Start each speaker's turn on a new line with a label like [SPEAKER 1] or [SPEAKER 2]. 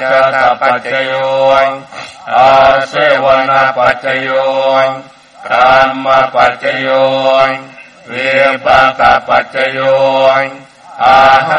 [SPEAKER 1] จตปัจจโยอาเสวนาปัจจโยกามปัจจโยวิปากปัจจโยอาห